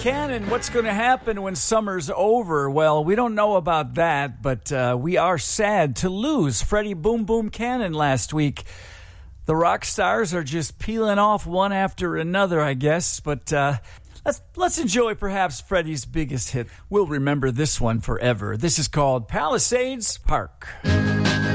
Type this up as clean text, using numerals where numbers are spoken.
Cannon, what's going to happen when summer's over? Well, we don't know about that, but we are sad to lose Freddie Boom Boom Cannon last week. The rock stars are just peeling off one after another, I guess, but let's enjoy perhaps Freddie's biggest hit. We'll remember this one forever. This is called Palisades Park.